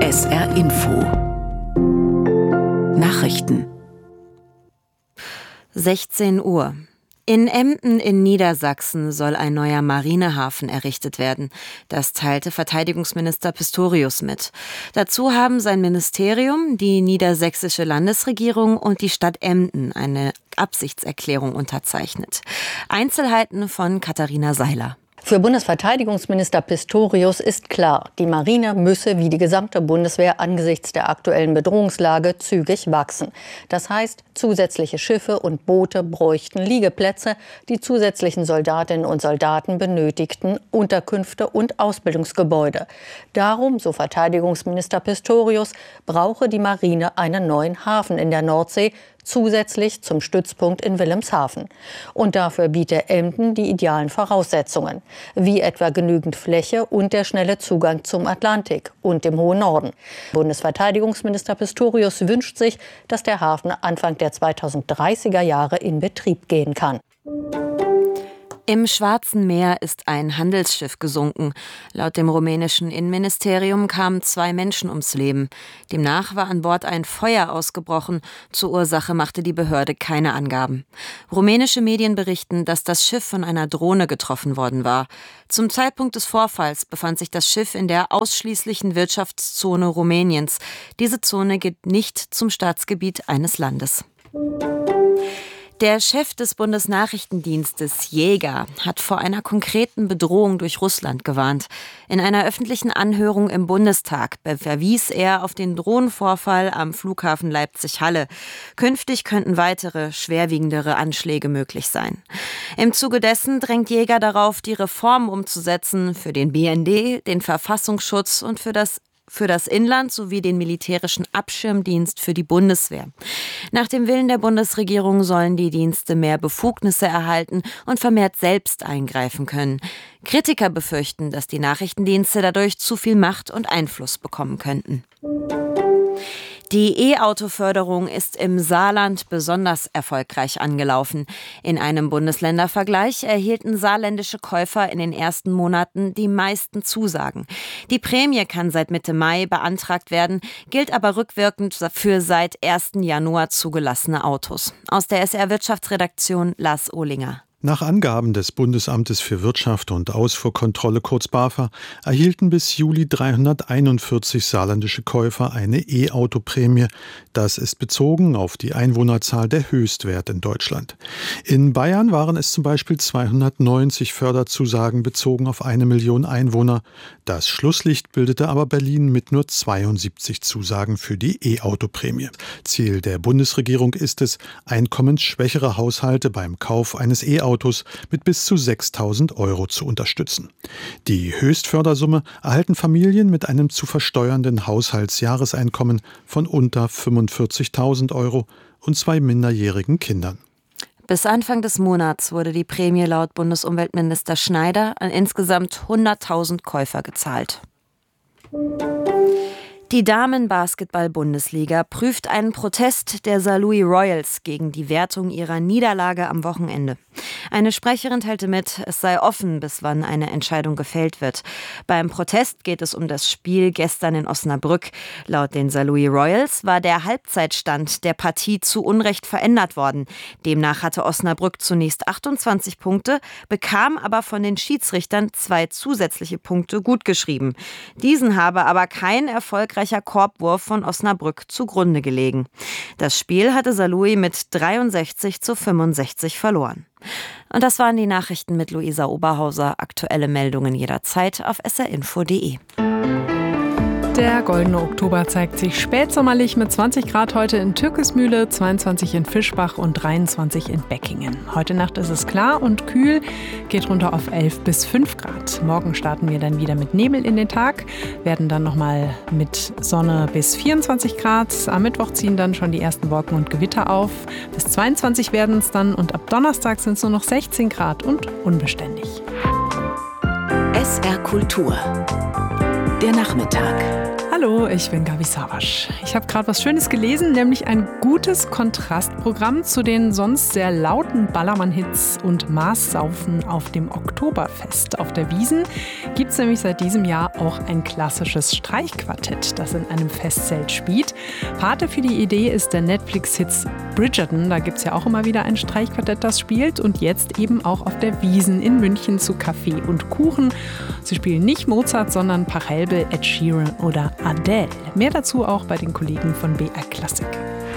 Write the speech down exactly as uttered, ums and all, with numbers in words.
S R Info Nachrichten. sechzehn Uhr. In Emden in Niedersachsen soll ein neuer Marinehafen errichtet werden. Das teilte Verteidigungsminister Pistorius mit. Dazu haben sein Ministerium, die niedersächsische Landesregierung und die Stadt Emden eine Absichtserklärung unterzeichnet. Einzelheiten von Katharina Seiler. Für Bundesverteidigungsminister Pistorius ist klar, die Marine müsse wie die gesamte Bundeswehr angesichts der aktuellen Bedrohungslage zügig wachsen. Das heißt, zusätzliche Schiffe und Boote bräuchten Liegeplätze, die zusätzlichen Soldatinnen und Soldaten benötigten Unterkünfte und Ausbildungsgebäude. Darum, so Verteidigungsminister Pistorius, brauche die Marine einen neuen Hafen in der Nordsee, zusätzlich zum Stützpunkt in Wilhelmshaven. Und dafür biete Emden die idealen Voraussetzungen, wie etwa genügend Fläche und der schnelle Zugang zum Atlantik und dem hohen Norden. Bundesverteidigungsminister Pistorius wünscht sich, dass der Hafen Anfang der zweitausenddreißiger Jahre in Betrieb gehen kann. Im Schwarzen Meer ist ein Handelsschiff gesunken. Laut dem rumänischen Innenministerium kamen zwei Menschen ums Leben. Demnach war an Bord ein Feuer ausgebrochen. Zur Ursache machte die Behörde keine Angaben. Rumänische Medien berichten, dass das Schiff von einer Drohne getroffen worden war. Zum Zeitpunkt des Vorfalls befand sich das Schiff in der ausschließlichen Wirtschaftszone Rumäniens. Diese Zone gilt nicht zum Staatsgebiet eines Landes. Der Chef des Bundesnachrichtendienstes, Jäger, hat vor einer konkreten Bedrohung durch Russland gewarnt. In einer öffentlichen Anhörung im Bundestag verwies er auf den Drohnenvorfall am Flughafen Leipzig-Halle. Künftig könnten weitere, schwerwiegendere Anschläge möglich sein. Im Zuge dessen drängt Jäger darauf, die Reformen umzusetzen für den B N D, den Verfassungsschutz und für das für das Inland sowie den militärischen Abschirmdienst für die Bundeswehr. Nach dem Willen der Bundesregierung sollen die Dienste mehr Befugnisse erhalten und vermehrt selbst eingreifen können. Kritiker befürchten, dass die Nachrichtendienste dadurch zu viel Macht und Einfluss bekommen könnten. Die E-Auto-Förderung ist im Saarland besonders erfolgreich angelaufen. In einem Bundesländervergleich erhielten saarländische Käufer in den ersten Monaten die meisten Zusagen. Die Prämie kann seit Mitte Mai beantragt werden, gilt aber rückwirkend für seit ersten Januar zugelassene Autos. Aus der S R-Wirtschaftsredaktion Lars Ohlinger. Nach Angaben des Bundesamtes für Wirtschaft und Ausfuhrkontrolle kurz BAFA erhielten bis Juli dreihunderteinundvierzig saarländische Käufer eine E-Auto-Prämie. Das ist bezogen auf die Einwohnerzahl der Höchstwert in Deutschland. In Bayern waren es zum Beispiel zweihundertneunzig Förderzusagen bezogen auf eine Million Einwohner. Das Schlusslicht bildete aber Berlin mit nur zweiundsiebzig Zusagen für die E-Auto-Prämie. Ziel der Bundesregierung ist es, einkommensschwächere Haushalte beim Kauf eines E-Autos Autos mit bis zu sechstausend Euro zu unterstützen. Die Höchstfördersumme erhalten Familien mit einem zu versteuernden Haushaltsjahreseinkommen von unter fünfundvierzigtausend Euro und zwei minderjährigen Kindern. Bis Anfang des Monats wurde die Prämie laut Bundesumweltminister Schneider an insgesamt hunderttausend Käufer gezahlt. Die Damen-Basketball-Bundesliga prüft einen Protest der Saarlouis Royals gegen die Wertung ihrer Niederlage am Wochenende. Eine Sprecherin teilte mit, es sei offen, bis wann eine Entscheidung gefällt wird. Beim Protest geht es um das Spiel gestern in Osnabrück. Laut den Saarlouis Royals war der Halbzeitstand der Partie zu Unrecht verändert worden. Demnach hatte Osnabrück zunächst achtundzwanzig Punkte, bekam aber von den Schiedsrichtern zwei zusätzliche Punkte gutgeschrieben. Diesen habe aber kein erfolgreicher Korbwurf von Osnabrück zugrunde gelegen. Das Spiel hatte Saarlouis mit dreiundsechzig zu fünfundsechzig verloren. Und das waren die Nachrichten mit Luisa Oberhauser. Aktuelle Meldungen jederzeit auf s r info punkt d e. Der goldene Oktober zeigt sich spätsommerlich mit zwanzig Grad heute in Türkismühle, zweiundzwanzig in Fischbach und dreiundzwanzig in Beckingen. Heute Nacht ist es klar und kühl, geht runter auf elf bis fünf Grad. Morgen starten wir dann wieder mit Nebel in den Tag, werden dann nochmal mit Sonne bis vierundzwanzig Grad. Am Mittwoch ziehen dann schon die ersten Wolken und Gewitter auf. Bis zweiundzwanzig werden es dann und ab Donnerstag sind es nur noch sechzehn Grad und unbeständig. S R Kultur. Der Nachmittag. Hallo, ich bin Gabi Savasch. Ich habe gerade was Schönes gelesen, nämlich ein gutes Kontrastprogramm zu den sonst sehr lauten Ballermann-Hits und Maßsaufen auf dem Oktoberfest. Auf der Wiesn gibt es nämlich seit diesem Jahr auch ein klassisches Streichquartett, das in einem Festzelt spielt. Pate für die Idee ist der Netflix-Hit Bridgerton. Da gibt es ja auch immer wieder ein Streichquartett, das spielt. Und jetzt eben auch auf der Wiesn in München zu Kaffee und Kuchen. Sie spielen nicht Mozart, sondern Pachelbel, Ed Sheeran oder Adele. Mehr dazu auch bei den Kollegen von B R Klassik.